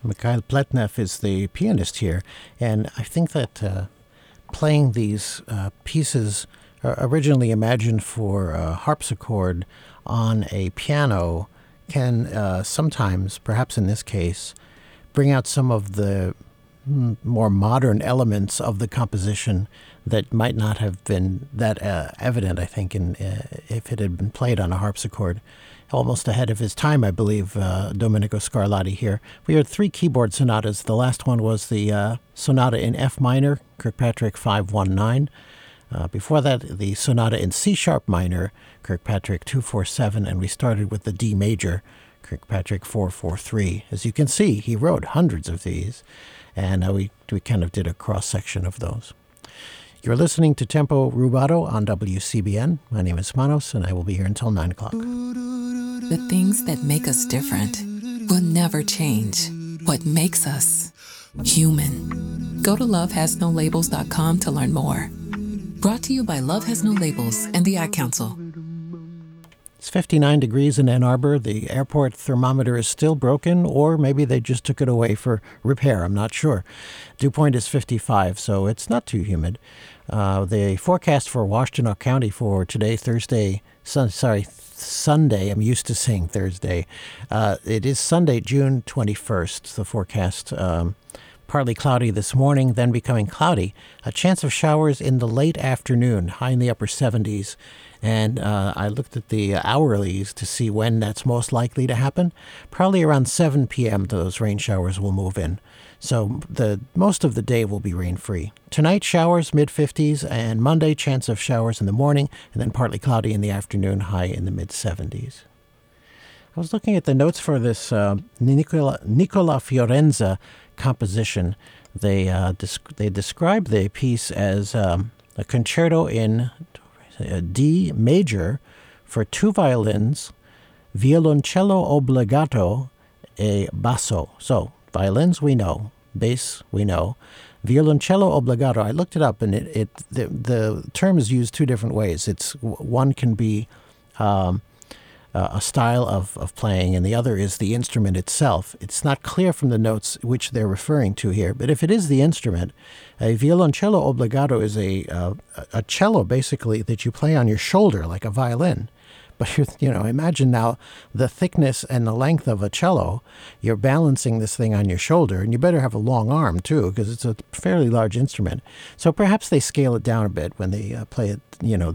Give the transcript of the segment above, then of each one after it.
Mikhail Pletnev is the pianist here, and I think that playing these pieces originally imagined for harpsichord on a piano can sometimes, perhaps in this case, bring out some of the more modern elements of the composition that might not have been that evident, I think, if it had been played on a harpsichord. Almost ahead of his time, I believe, Domenico Scarlatti here. We heard 3 keyboard sonatas. The last one was the sonata in F minor, Kirkpatrick 519. Before that, the sonata in C-sharp minor, Kirkpatrick 247, and we started with the D major, Kirkpatrick 443. As you can see, he wrote hundreds of these, and we kind of did a cross-section of those. You're listening to Tempo Rubato on WCBN. My name is Manos, and I will be here until 9 o'clock. The things that make us different will never change. What makes us human. Go to lovehasnolabels.com to learn more. Brought to you by Love Has No Labels and the Ad Council. It's 59 degrees in Ann Arbor. The airport thermometer is still broken, or maybe they just took it away for repair. I'm not sure. Dew point is 55, so it's not too humid. The forecast for Washtenaw County for today, Sunday. I'm used to saying Thursday. It is Sunday, June 21st, the forecast. Partly cloudy this morning, then becoming cloudy. A chance of showers in the late afternoon, high in the upper 70s. And I looked at the hourlies to see when that's most likely to happen. Probably around 7 p.m. those rain showers will move in. So most of the day will be rain-free. Tonight, showers, mid-50s, and Monday, chance of showers in the morning, and then partly cloudy in the afternoon, high in the mid-70s. I was looking at the notes for this Nicola Fiorenza composition. They describe the piece as a concerto in D major for 2 violins, violoncello obbligato, e basso. So, violins we know, bass we know. Violoncello obbligato, I looked it up, and the term is used 2 different ways. One can be a style of playing, and the other is the instrument itself. It's not clear from the notes which they're referring to here, but if it is the instrument, a violoncello obbligato is a cello, basically, that you play on your shoulder like a violin. But, imagine now the thickness and the length of a cello. You're balancing this thing on your shoulder, and you better have a long arm, too, because it's a fairly large instrument. So perhaps they scale it down a bit when they play it,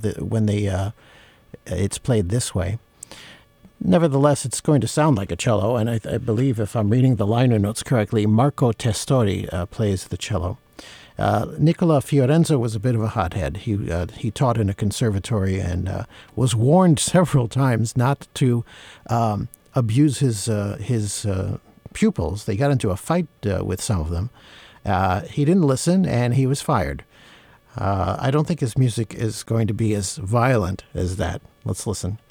it's played this way. Nevertheless, it's going to sound like a cello, and I believe, if I'm reading the liner notes correctly, Marco Testori plays the cello. Nicola Fiorenza was a bit of a hothead. He taught in a conservatory and was warned several times not to abuse his pupils. They got into a fight with some of them. He didn't listen, and he was fired. I don't think his music is going to be as violent as that. Let's listen.